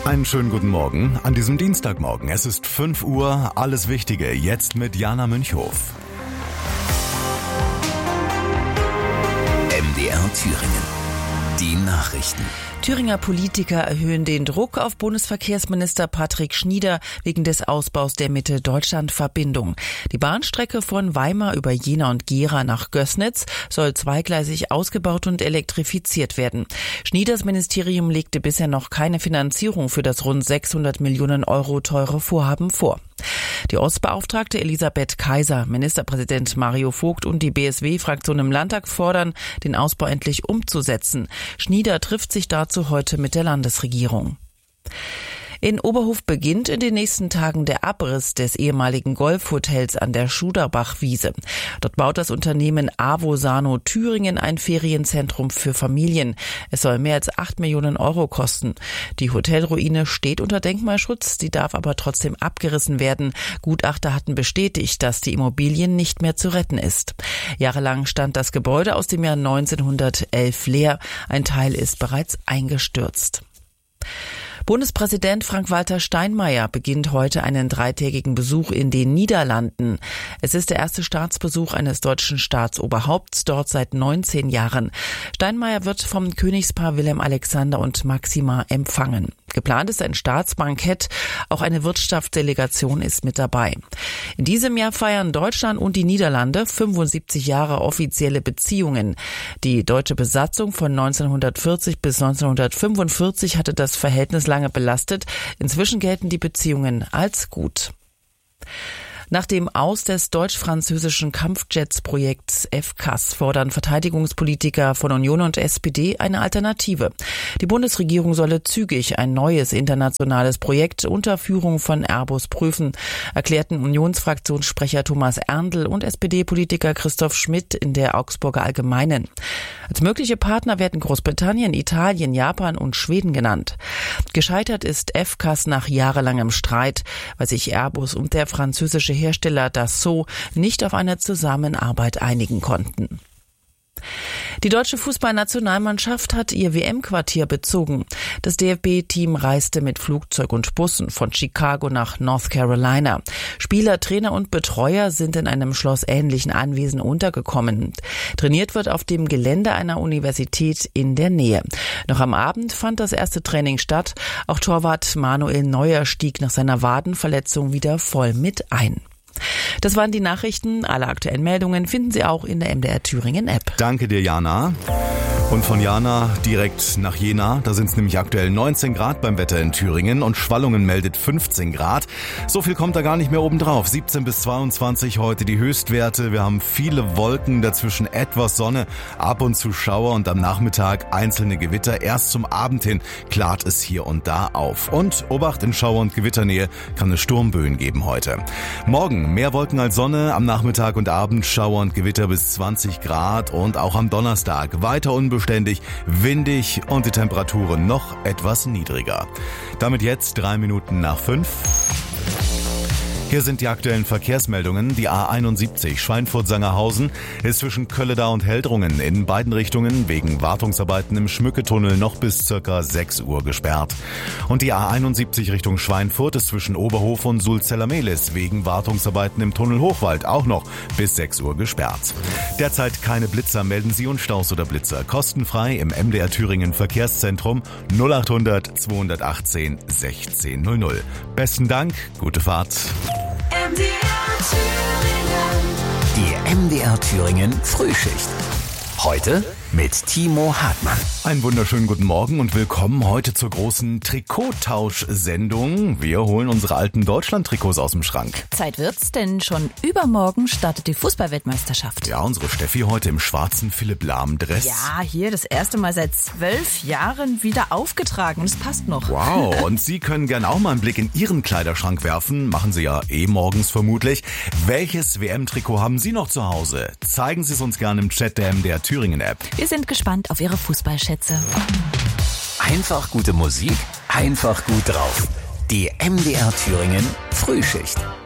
Einen schönen guten Morgen an diesem Dienstagmorgen. Es ist 5 Uhr, alles Wichtige jetzt mit Jana Münchhof. MDR Thüringen. Die Nachrichten. Thüringer Politiker erhöhen den Druck auf Bundesverkehrsminister Patrick Schnieder wegen des Ausbaus der Mitte-Deutschland-Verbindung. Die Bahnstrecke von Weimar über Jena und Gera nach Gößnitz soll zweigleisig ausgebaut und elektrifiziert werden. Schnieders Ministerium legte bisher noch keine Finanzierung für das rund 600 Millionen Euro teure Vorhaben vor. Die Ostbeauftragte Elisabeth Kaiser, Ministerpräsident Mario Vogt und die BSW-Fraktion im Landtag fordern, den Ausbau endlich umzusetzen. Schnieder trifft sich dazu heute mit der Landesregierung. In Oberhof beginnt in den nächsten Tagen der Abriss des ehemaligen Golfhotels an der Schuderbachwiese. Dort baut das Unternehmen Avosano Thüringen ein Ferienzentrum für Familien. Es soll mehr als 8 Millionen Euro kosten. Die Hotelruine steht unter Denkmalschutz, die darf aber trotzdem abgerissen werden. Gutachter hatten bestätigt, dass die Immobilie nicht mehr zu retten ist. Jahrelang stand das Gebäude aus dem Jahr 1911 leer. Ein Teil ist bereits eingestürzt. Bundespräsident Frank-Walter Steinmeier beginnt heute einen 3-tägigen Besuch in den Niederlanden. Es ist der erste Staatsbesuch eines deutschen Staatsoberhaupts, dort seit 19 Jahren. Steinmeier wird vom Königspaar Willem Alexander und Maxima empfangen. Geplant ist ein Staatsbankett, auch eine Wirtschaftsdelegation ist mit dabei. In diesem Jahr feiern Deutschland und die Niederlande 75 Jahre offizielle Beziehungen. Die deutsche Besatzung von 1940 bis 1945 hatte das Verhältnis lange belastet. Inzwischen gelten die Beziehungen als gut. Nach dem Aus des deutsch-französischen Kampfjets-Projekts FCAS fordern Verteidigungspolitiker von Union und SPD eine Alternative. Die Bundesregierung solle zügig ein neues internationales Projekt unter Führung von Airbus prüfen, erklärten Unionsfraktionssprecher Thomas Erndl und SPD-Politiker Christoph Schmidt in der Augsburger Allgemeinen. Als mögliche Partner werden Großbritannien, Italien, Japan und Schweden genannt. Gescheitert ist FCAS nach jahrelangem Streit, weil sich Airbus und der französische Hersteller Dassault nicht auf eine Zusammenarbeit einigen konnten. Die deutsche Fußballnationalmannschaft hat ihr WM-Quartier bezogen. Das DFB-Team reiste mit Flugzeug und Bussen von Chicago nach North Carolina. Spieler, Trainer und Betreuer sind in einem schlossähnlichen Anwesen untergekommen. Trainiert wird auf dem Gelände einer Universität in der Nähe. Noch am Abend fand das erste Training statt. Auch Torwart Manuel Neuer stieg nach seiner Wadenverletzung wieder voll mit ein. Das waren die Nachrichten. Alle aktuellen Meldungen finden Sie auch in der MDR Thüringen App. Danke dir, Jana. Und von Jana direkt nach Jena. Da sind es nämlich aktuell 19 Grad beim Wetter in Thüringen und Schwallungen meldet 15 Grad. So viel kommt da gar nicht mehr obendrauf. 17 bis 22 heute die Höchstwerte. Wir haben viele Wolken, dazwischen etwas Sonne, ab und zu Schauer und am Nachmittag einzelne Gewitter. Erst zum Abend hin klart es hier und da auf. Und Obacht, in Schauer- und Gewitternähe kann es Sturmböen geben heute. Morgen mehr Wolken als Sonne, am Nachmittag und Abend Schauer und Gewitter bis 20 Grad und auch am Donnerstag weiter unbeständig, windig und die Temperaturen noch etwas niedriger. Damit jetzt 3 Minuten nach 5. Hier sind die aktuellen Verkehrsmeldungen. Die A71 Schweinfurt-Sangerhausen ist zwischen Kölledau und Heldrungen in beiden Richtungen wegen Wartungsarbeiten im Schmücketunnel noch bis ca. 6 Uhr gesperrt. Und die A71 Richtung Schweinfurt ist zwischen Oberhof und Sulzella-Mehlis wegen Wartungsarbeiten im Tunnel Hochwald auch noch bis 6 Uhr gesperrt. Derzeit keine Blitzer, melden Sie uns Staus oder Blitzer. Kostenfrei im MDR Thüringen Verkehrszentrum 0800 218 1600. Besten Dank, gute Fahrt. Die MDR Thüringen Frühschicht. Heute mit Timo Hartmann. Einen wunderschönen guten Morgen und willkommen heute zur großen Trikottausch-Sendung. Wir holen unsere alten Deutschland-Trikots aus dem Schrank. Zeit wird's, denn schon übermorgen startet die Fußball-Weltmeisterschaft. Ja, unsere Steffi heute im schwarzen Philipp-Lahm-Dress. Ja, hier das erste Mal seit 12 Jahren wieder aufgetragen und es passt noch. Wow, und Sie können gerne auch mal einen Blick in Ihren Kleiderschrank werfen. Machen Sie ja morgens vermutlich. Welches WM-Trikot haben Sie noch zu Hause? Zeigen Sie es uns gerne im Chat der MDR Thüringen-App. Wir sind gespannt auf Ihre Fußballschätze. Einfach gute Musik, einfach gut drauf. Die MDR Thüringen Frühschicht.